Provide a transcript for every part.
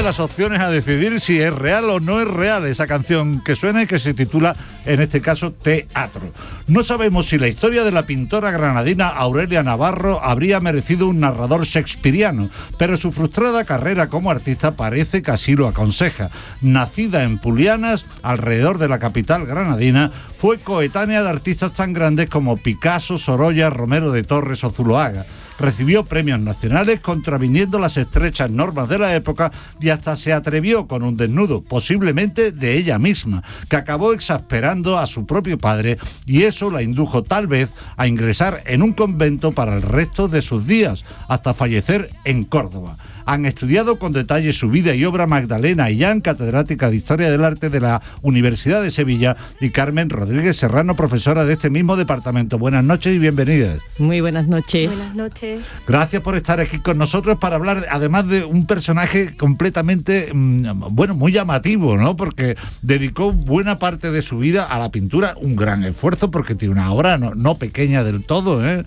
las opciones a decidir si es real o no es real esa canción que suena y que se titula, en este caso, Teatro. No sabemos si la historia de la pintora granadina Aurelia Navarro habría merecido un narrador shakespeariano, pero su frustrada carrera como artista parece que así lo aconseja. Nacida en Pulianas, alrededor de la capital granadina, fue coetánea de artistas tan grandes como Picasso, Sorolla, Romero de Torres o Zuloaga. Recibió premios nacionales contraviniendo las estrechas normas de la época y hasta se atrevió con un desnudo, posiblemente de ella misma, que acabó exasperando a su propio padre, y eso la indujo tal vez a ingresar en un convento para el resto de sus días, hasta fallecer en Córdoba. Han estudiado con detalle su vida y obra Magdalena Illán, catedrática de Historia del Arte de la Universidad de Sevilla, y Carmen Rodríguez Serrano, profesora de este mismo departamento. Buenas noches y bienvenidas. Muy buenas noches. Buenas noches. Gracias por estar aquí con nosotros para hablar, además de un personaje completamente, muy llamativo, ¿no? Porque dedicó buena parte de su vida a la pintura, un gran esfuerzo, porque tiene una obra no pequeña del todo, ¿eh?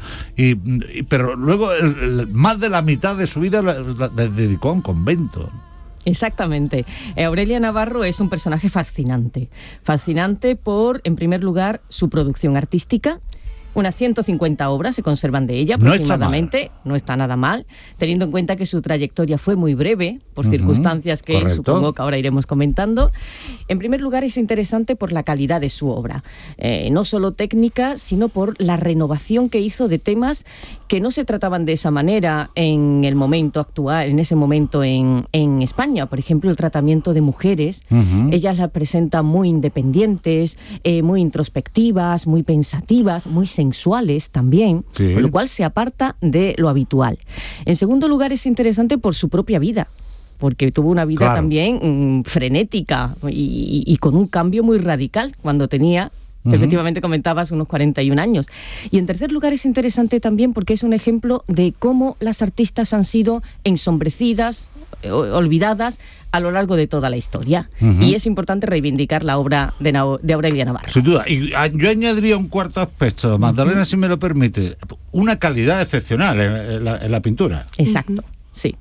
Pero luego más de la mitad de su vida la dedicó a un convento. Exactamente. Aurelia Navarro es un personaje fascinante. Fascinante por, en primer lugar, su producción artística. Unas 150 obras se conservan de ella aproximadamente, no está nada mal, teniendo en cuenta que su trayectoria fue muy breve, por circunstancias que supongo que ahora iremos comentando. En primer lugar, es interesante por la calidad de su obra, no solo técnica, sino por la renovación que hizo de temas que no se trataban de esa manera en el momento actual, en ese momento en España. Por ejemplo, el tratamiento de mujeres, ellas las presenta muy independientes, muy introspectivas, muy pensativas, muy sensuales también, sí, con lo cual se aparta de lo habitual. En segundo lugar, es interesante por su propia vida, porque tuvo una vida también frenética y con un cambio muy radical cuando tenía, efectivamente comentabas, unos 41 años. Y en tercer lugar es interesante también porque es un ejemplo de cómo las artistas han sido ensombrecidas, olvidadas a lo largo de toda la historia. Y es importante reivindicar la obra de Aurelia Navarro. Sin duda. Y yo añadiría un cuarto aspecto, Magdalena, si me lo permite. Una calidad excepcional en la pintura. Exacto, sí.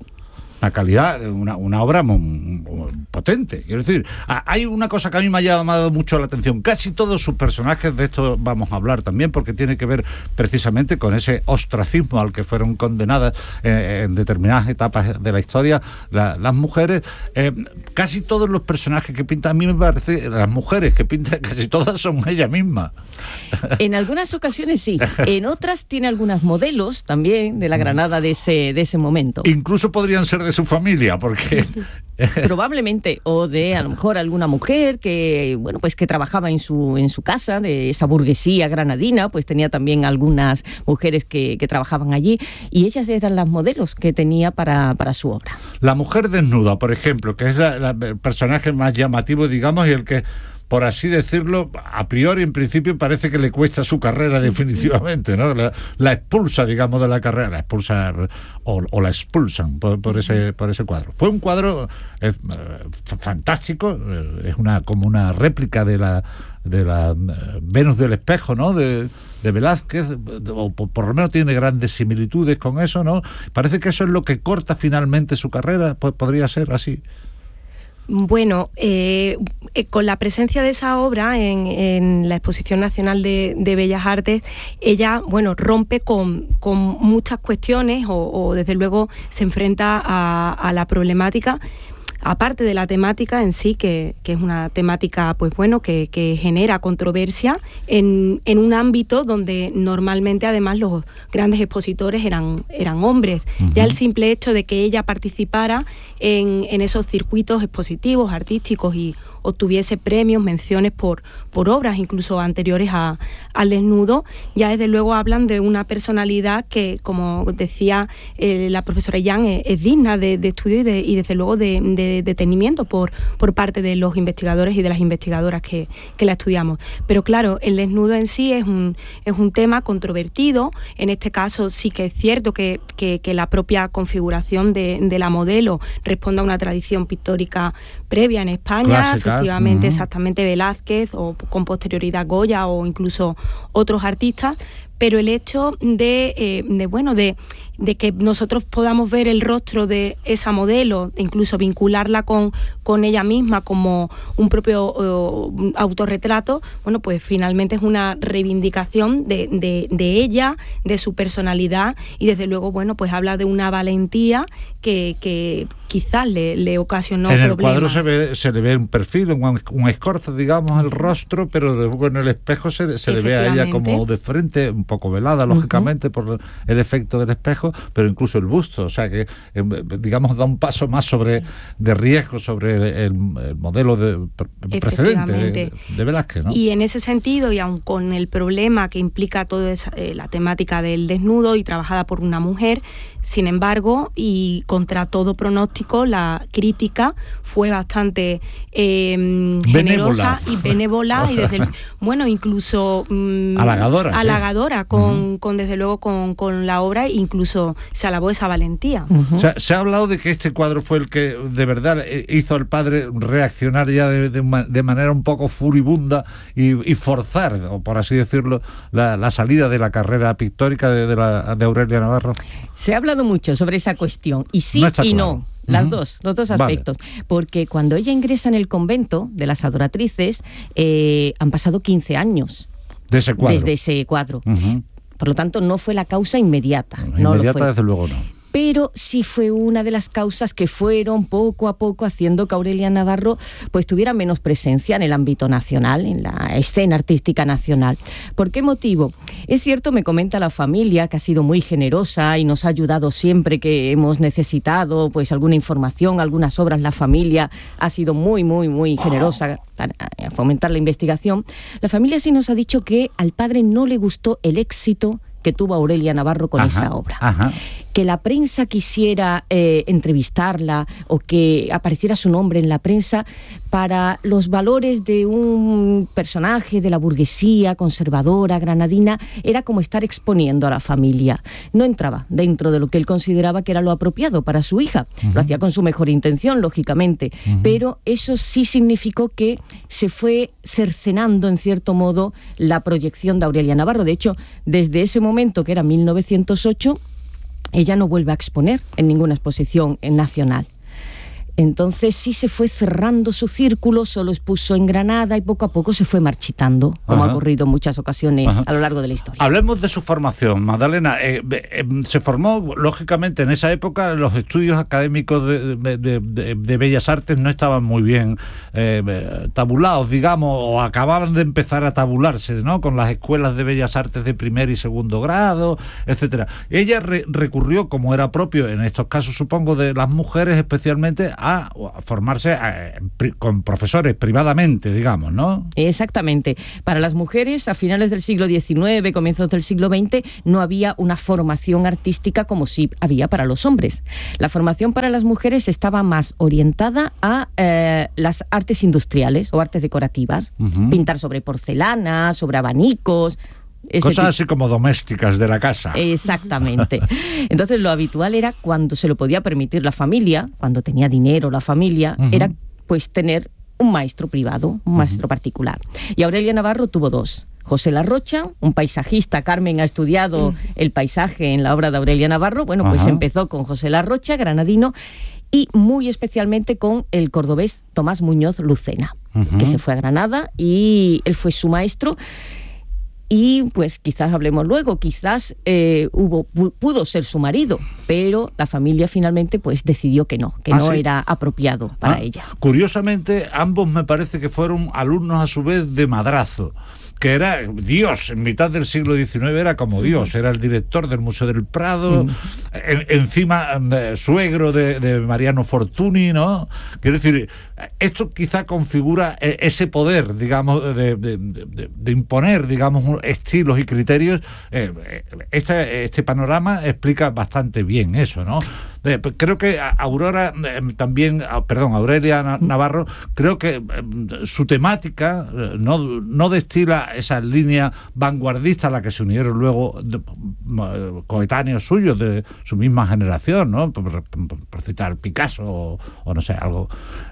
Una calidad, una obra muy potente. Quiero decir, hay una cosa que a mí me ha llamado mucho la atención. Casi todos sus personajes, de esto vamos a hablar también, porque tiene que ver precisamente con ese ostracismo al que fueron condenadas en determinadas etapas de la historia las mujeres. Casi todos los personajes que pintan, a mí me parece, las mujeres que pintan, casi todas son ellas mismas. En algunas ocasiones sí, en otras tiene algunas modelos también de la Granada de ese momento. Incluso podrían ser de su familia, porque probablemente, o de a lo mejor alguna mujer que que trabajaba en su casa, de esa burguesía granadina, pues tenía también algunas mujeres que trabajaban allí, y ellas eran las modelos que tenía para su obra. La mujer desnuda, por ejemplo, que es el personaje más llamativo, digamos, y el que, por así decirlo, a priori, en principio, parece que le cuesta su carrera definitivamente, ¿no? La expulsa, digamos, de la carrera, la expulsa o la expulsan por ese cuadro. Fue un cuadro fantástico, es como una réplica de la Venus del espejo, ¿no? De Velázquez, o por lo menos tiene grandes similitudes con eso, ¿no? Parece que eso es lo que corta finalmente su carrera, podría ser así. Bueno, con la presencia de esa obra en la Exposición Nacional de Bellas Artes, ella, rompe con muchas cuestiones o desde luego se enfrenta a la problemática, aparte de la temática en sí, que es una temática que genera controversia en un ámbito donde normalmente además los grandes expositores eran hombres. Ya el simple hecho de que ella participara en esos circuitos expositivos, artísticos, y obtuviese premios, menciones por obras incluso anteriores al desnudo, ya desde luego hablan de una personalidad que, como decía la profesora Illán, es digna de estudio y desde luego de detenimiento por parte de los investigadores y de las investigadoras que la estudiamos. Pero claro, el desnudo en sí es un tema controvertido. En este caso sí que es cierto que la propia configuración de la modelo responde a una tradición pictórica previa en España, clásica. Efectivamente, exactamente, Velázquez, o con posterioridad Goya, o incluso otros artistas, pero el hecho de que nosotros podamos ver el rostro de esa modelo, incluso vincularla con ella misma como un propio autorretrato, bueno, pues finalmente es una reivindicación de ella, de su personalidad, y desde luego, bueno, pues habla de una valentía que quizás le ocasionó problemas. En el cuadro se le ve un perfil, un escorzo, digamos, el rostro, pero luego en el espejo se le ve a ella como de frente, un poco velada, lógicamente, por el efecto del espejo, pero incluso el busto, o sea que, digamos, da un paso más de riesgo sobre el modelo precedente de Velázquez, ¿no? Y en ese sentido, y aun con el problema que implica toda la temática del desnudo y trabajada por una mujer, sin embargo, y contra todo pronóstico, la crítica fue bastante generosa y benévola y incluso halagadora con desde luego con la obra, e incluso se alabó esa valentía. Se ha hablado de que este cuadro fue el que de verdad hizo al padre reaccionar ya de manera un poco furibunda y forzar, o por así decirlo, la salida de la carrera pictórica de Aurelia Navarro. Se ha hablado mucho sobre esa cuestión, y sí y no. Los dos aspectos. Vale. Porque cuando ella ingresa en el convento de las adoratrices, han pasado 15 años desde ese cuadro. Por lo tanto, no fue la causa inmediata. Inmediata, desde luego no. Pero sí fue una de las causas que fueron poco a poco haciendo que Aurelia Navarro pues tuviera menos presencia en el ámbito nacional, en la escena artística nacional. ¿Por qué motivo? Es cierto, me comenta la familia, que ha sido muy generosa y nos ha ayudado siempre que hemos necesitado pues alguna información, algunas obras. La familia ha sido muy, muy, muy generosa para fomentar la investigación. La familia sí nos ha dicho que al padre no le gustó el éxito que tuvo Aurelia Navarro con esa obra. Que la prensa quisiera entrevistarla o que apareciera su nombre en la prensa, para los valores de un personaje de la burguesía conservadora granadina, era como estar exponiendo a la familia. No entraba dentro de lo que él consideraba que era lo apropiado para su hija. Lo hacía con su mejor intención, lógicamente, pero eso sí significó que se fue cercenando, en cierto modo, la proyección de Aurelia Navarro. De hecho, desde ese momento, que era 1908, ella no vuelve a exponer en ninguna exposición nacional. Entonces sí se fue cerrando su círculo, solo expuso en Granada y poco a poco se fue marchitando, como ha ocurrido en muchas ocasiones a lo largo de la historia. Hablemos de su formación, Magdalena. Se formó, lógicamente, en esa época los estudios académicos de Bellas Artes no estaban muy bien tabulados, digamos, o acababan de empezar a tabularse, ¿no? Con las escuelas de Bellas Artes de primer y segundo grado, etcétera. Ella recurrió, como era propio en estos casos, supongo, de las mujeres, especialmente a formarse con profesores privadamente, digamos, ¿no? Exactamente. Para las mujeres, a finales del siglo XIX, comienzos del siglo XX, no había una formación artística como sí había para los hombres. La formación para las mujeres estaba más orientada a las artes industriales o artes decorativas, pintar sobre porcelana, sobre abanicos, cosas así como domésticas de la casa. Exactamente. Entonces lo habitual era, cuando se lo podía permitir la familia, cuando tenía dinero la familia, era pues tener un maestro privado, un maestro particular. Y Aurelia Navarro tuvo dos. José Larrocha, un paisajista. Carmen ha estudiado el paisaje en la obra de Aurelia Navarro. Bueno, pues empezó con José Larrocha, granadino, y muy especialmente con el cordobés Tomás Muñoz Lucena, que se fue a Granada y él fue su maestro. Y pues quizás hablemos luego, quizás pudo ser su marido, pero la familia finalmente pues decidió que no era apropiado para ella. Curiosamente, ambos me parece que fueron alumnos a su vez de Madrazo, que era Dios, en mitad del siglo XIX era como Dios, era el director del Museo del Prado, encima suegro de Mariano Fortuny, ¿no? Quiero decir, esto quizá configura ese poder, digamos, de imponer, digamos, estilos y criterios. Este panorama explica bastante bien eso, ¿no? Creo que Aurelia Navarro, creo que su temática no destila esa línea vanguardista a la que se unieron luego coetáneos suyos de su misma generación, ¿no? Por citar Picasso o no sé, algo.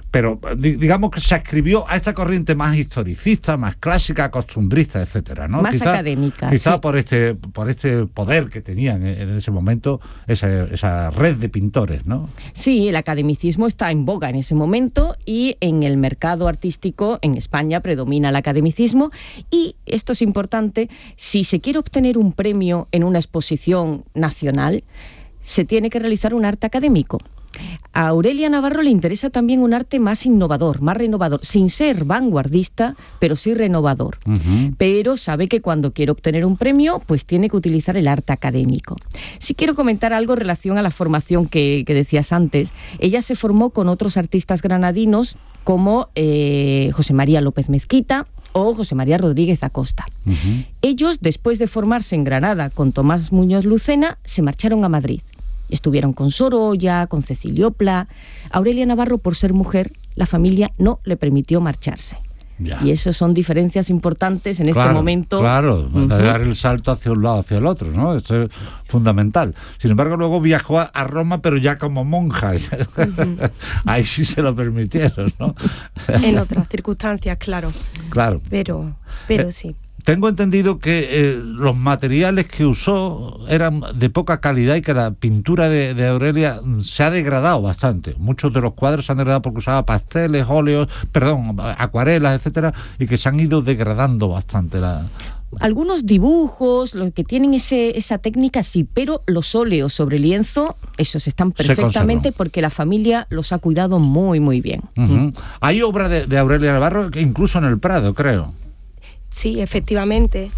pero digamos que se adscribió a esta corriente más historicista, más clásica, costumbrista, etcétera, ¿no? Más académica. Quizá sí. por este poder que tenían en ese momento esa red de pintores, ¿no? Sí, el academicismo está en boga en ese momento y en el mercado artístico en España predomina el academicismo, y esto es importante: si se quiere obtener un premio en una exposición nacional, se tiene que realizar un arte académico. A Aurelia Navarro le interesa también un arte más innovador, más renovador, sin ser vanguardista, pero sí renovador. Pero sabe que cuando quiere obtener un premio, pues tiene que utilizar el arte académico. Sí quiero comentar algo en relación a la formación que decías antes. Ella se formó con otros artistas granadinos como José María López Mezquita o José María Rodríguez Acosta. Ellos, después de formarse en Granada con Tomás Muñoz Lucena, se marcharon a Madrid. Estuvieron con Sorolla, con Cecilio Pla. Aurelia Navarro, por ser mujer, la familia no le permitió marcharse. Ya. Y esas son diferencias importantes en este momento. Claro, dar el salto hacia un lado, hacia el otro, ¿no? Esto es fundamental. Sin embargo, luego viajó a Roma, pero ya como monja. Ahí sí se lo permitieron, ¿no? En otras circunstancias, claro. Claro. Pero sí. Tengo entendido que los materiales que usó eran de poca calidad y que la pintura de Aurelia se ha degradado bastante. Muchos de los cuadros se han degradado porque usaba pasteles, óleos, acuarelas, etcétera, y que se han ido degradando bastante. Algunos dibujos, los que tienen esa técnica, sí, pero los óleos sobre lienzo, esos están perfectamente porque la familia los ha cuidado muy, muy bien. Hay obra de Aurelia Navarro, incluso en el Prado, creo. Sí, efectivamente.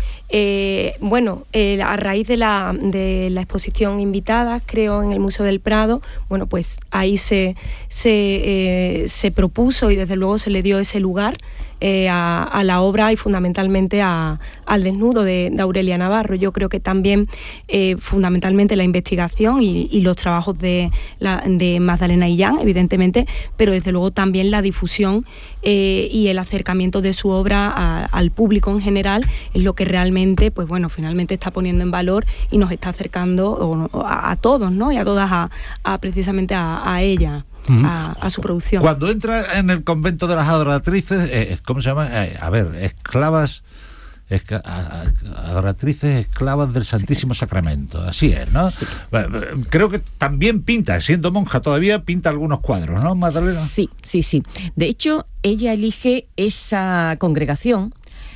A raíz de la exposición Invitadas, creo, en el Museo del Prado, bueno, pues ahí se propuso y desde luego se le dio ese lugar a la obra y fundamentalmente al desnudo de Aurelia Navarro. Yo creo que también fundamentalmente la investigación y los trabajos de Magdalena Illán, evidentemente, pero desde luego también la difusión y el acercamiento de su obra al público en general es lo que realmente, pues bueno, finalmente está poniendo en valor y nos está acercando a todos, ¿no? Y a todas precisamente a ella. A su producción. Cuando entra en el convento de las adoratrices, ¿cómo se llama? Esclavas, adoratrices esclavas del Santísimo Sacramento, así es, ¿no? Sí. Creo que también pinta, siendo monja todavía, pinta algunos cuadros, ¿no, Magdalena? Sí. De hecho, ella elige esa congregación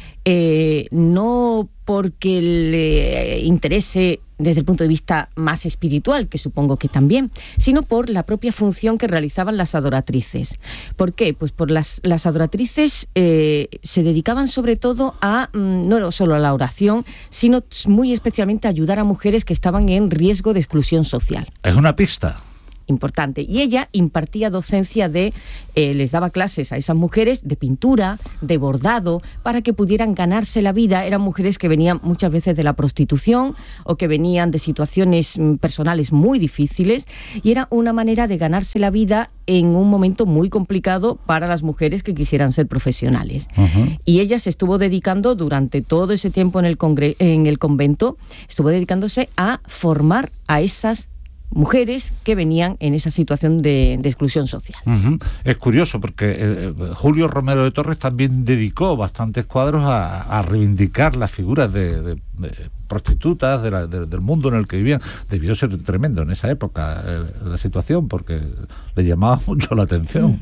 no porque le interese desde el punto de vista más espiritual, que supongo que también, sino por la propia función que realizaban las adoratrices. ¿Por qué? Pues por las adoratrices se dedicaban sobre todo no solo a la oración, sino muy especialmente a ayudar a mujeres que estaban en riesgo de exclusión social. Es una pista importante. Y ella impartía docencia les daba clases a esas mujeres de pintura, de bordado, para que pudieran ganarse la vida. Eran mujeres que venían muchas veces de la prostitución o que venían de situaciones personales muy difíciles, y era una manera de ganarse la vida en un momento muy complicado para las mujeres que quisieran ser profesionales. Y ella se estuvo dedicando durante todo ese tiempo en el convento, estuvo dedicándose a formar a esas mujeres que venían en esa situación de exclusión social. Es curioso porque Julio Romero de Torres también dedicó bastantes cuadros a reivindicar las figuras de prostitutas del mundo en el que vivían. Debió ser tremendo en esa época la situación, porque le llamaba mucho la atención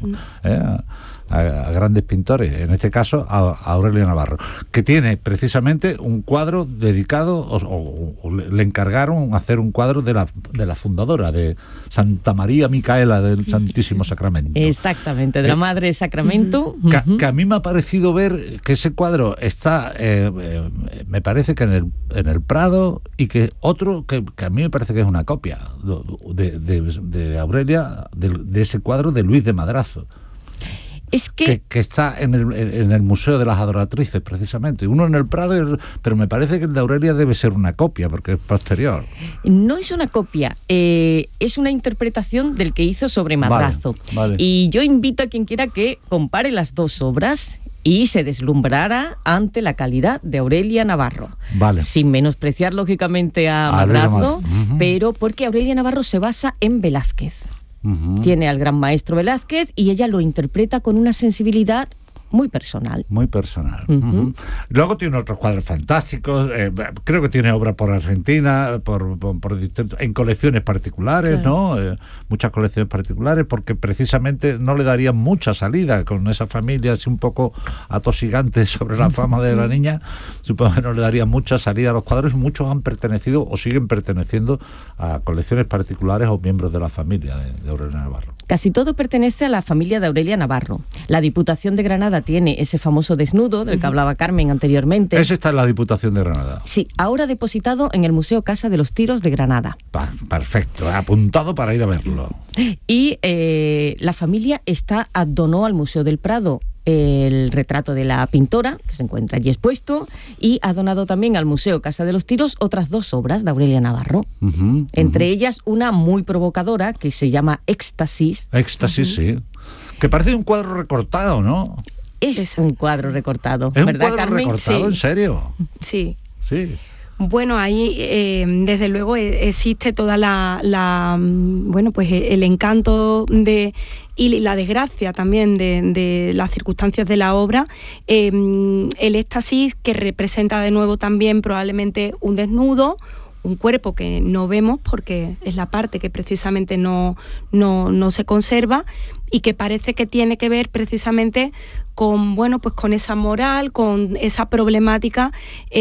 a grandes pintores, en este caso a Aurelia Navarro, que tiene precisamente un cuadro dedicado, o le encargaron hacer un cuadro de la fundadora de Santa María Micaela del Santísimo Sacramento. Exactamente, de la Madre Sacramento. Que a mí me ha parecido ver que ese cuadro está, me parece que en el Prado, y que otro que a mí me parece que es una copia de Aurelia, de ese cuadro de Luis de Madrazo. Es que está en el Museo de las Adoratrices, precisamente. Uno en el Prado, pero me parece que el de Aurelia debe ser una copia, porque es posterior. No es una copia, es una interpretación del que hizo sobre Madrazo. Vale. Y yo invito a quien quiera que compare las dos obras y se deslumbrara ante la calidad de Aurelia Navarro. Vale. Sin menospreciar, lógicamente, a Madrazo, pero porque Aurelia Navarro se basa en Velázquez. Tiene al gran maestro Velázquez y ella lo interpreta con una sensibilidad muy personal. Muy personal. Luego tiene otros cuadros fantásticos. Creo que tiene obras por Argentina, en colecciones particulares, claro. ¿No? Muchas colecciones particulares, porque precisamente no le darían mucha salida con esa familia así un poco atosigante sobre la fama de la niña. Supongo que no le darían mucha salida a los cuadros. Muchos han pertenecido o siguen perteneciendo a colecciones particulares o miembros de la familia de Aurelia Navarro. Casi todo pertenece a la familia de Aurelia Navarro. La Diputación de Granada tiene ese famoso desnudo del que hablaba Carmen anteriormente. Ese está en la Diputación de Granada. Sí, ahora depositado en el Museo Casa de los Tiros de Granada. Perfecto, apuntado para ir a verlo. Y la familia donó al Museo del Prado el retrato de la pintora, que se encuentra allí expuesto, y ha donado también al Museo Casa de los Tiros otras 2 obras de Aurelia Navarro. Entre ellas una muy provocadora que se llama Éxtasis. Éxtasis, sí. Que parece un cuadro recortado, ¿no? Es un cuadro recortado, ¿Es ¿verdad, un cuadro Carmen? recortado, Sí. en serio? Sí. Sí. Bueno, ahí desde luego existe toda el encanto y la desgracia también de las circunstancias de la obra. El éxtasis, que representa de nuevo también probablemente un desnudo, un cuerpo que no vemos porque es la parte que precisamente no se conserva, y que parece que tiene que ver precisamente con, con esa moral, con esa problemática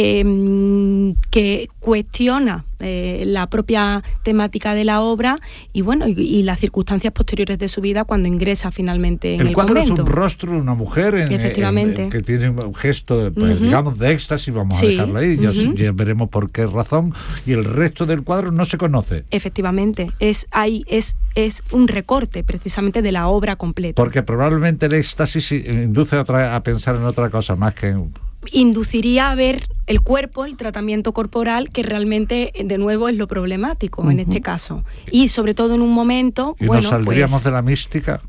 que cuestiona la propia temática de la obra y las circunstancias posteriores de su vida cuando ingresa finalmente en el cuadro convento. Es un rostro de una mujer Efectivamente. que tiene un gesto, digamos, de éxtasis, vamos a dejarlo ahí, ya veremos por qué razón, y el resto del cuadro no se conoce. Efectivamente, es un recorte precisamente de la obra completa. Porque probablemente el éxtasis induce a pensar en otra cosa más que induciría a ver el cuerpo, el tratamiento corporal, que realmente, de nuevo, es lo problemático en este caso. Y sobre todo en un momento... ¿Y nos saldríamos de la mística?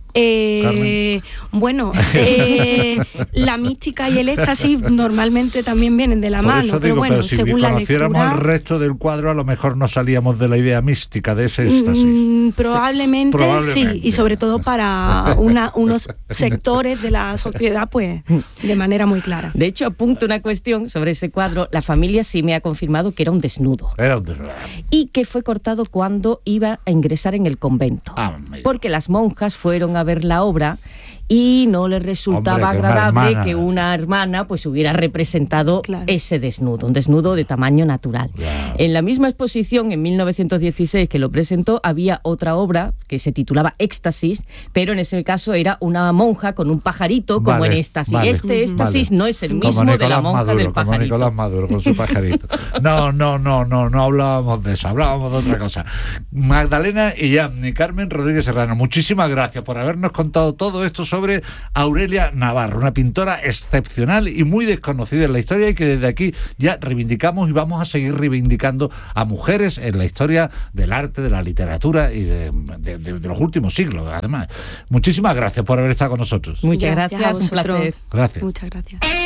La mística y el éxtasis normalmente también vienen de la Por mano, eso pero digo, bueno, si según la conociéramos lectura, el resto del cuadro, a lo mejor no salíamos de la idea mística de ese éxtasis. Probablemente sí, y sobre todo para unos sectores de la sociedad, pues de manera muy clara. De hecho, apunto una cuestión sobre ese cuadro. La familia sí me ha confirmado que era un desnudo. Era un desnudo. Y que fue cortado cuando iba a ingresar en el convento. Porque las monjas fueron a ver la obra y no les resultaba agradable que una hermana pues hubiera representado ese desnudo, un desnudo de tamaño natural. En la misma exposición, en 1916, que lo presentó, había otra obra que se titulaba Éxtasis, pero en ese caso era una monja con un pajarito, como en Éxtasis. Este Éxtasis no es el mismo de la monja del pajarito. Como Nicolás Maduro con su pajarito. No hablábamos de eso, hablábamos de otra cosa. Magdalena y Carmen Rodríguez Serrano, muchísimas gracias por habernos contado todo esto sobre Aurelia Navarro, una pintora excepcional y muy desconocida en la historia, y que desde aquí ya reivindicamos y vamos a seguir reivindicando a mujeres en la historia del arte, de la literatura y de los últimos siglos, además. Muchísimas gracias por haber estado con nosotros. Muchas gracias, un placer. Gracias. Muchas gracias.